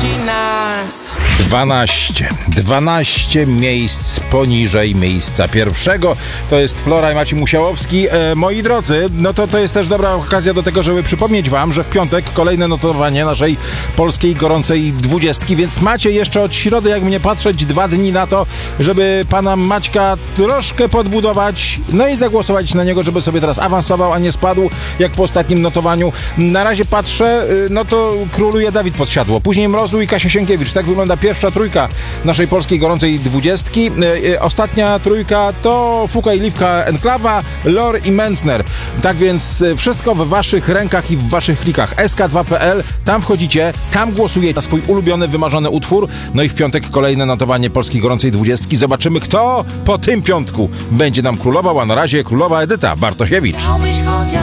12 miejsc poniżej miejsca pierwszego. To jest Flora i Maciej Musiałowski. Moi drodzy, no to jest też dobra okazja do tego, żeby przypomnieć wam, że w piątek kolejne notowanie naszej polskiej gorącej 20, więc macie jeszcze od środy, jak mnie patrzeć, 2 dni na to, żeby pana Maćka troszkę podbudować, no i zagłosować na niego, żeby sobie teraz awansował, a nie spadł, jak po ostatnim notowaniu. Na razie patrzę, no to króluje Dawid Podsiadło, później Mrozu i Kasia Sienkiewicz. Tak wygląda pierwsza trójka naszej polskiej gorącej 20. Ostatnia trójka to Fuka i Liwka Enklawa, Lor i Mencner. Tak więc wszystko w waszych rękach i w waszych klikach. sk2.pl, tam wchodzicie, tam głosujecie na swój ulubiony, wymarzony utwór. No i w piątek kolejne notowanie polskiej gorącej 20. Zobaczymy, kto po tym piątku będzie nam królował, a na razie królowa Edyta Bartosiewicz.